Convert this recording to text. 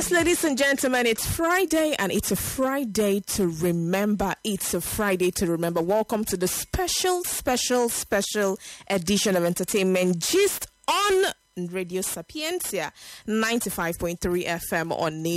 Yes, ladies and gentlemen, it's Friday and it's a Friday to remember. It's a Friday to remember. Welcome to the special edition of Entertainment Gist on Radio Sapientia 95.3 FM on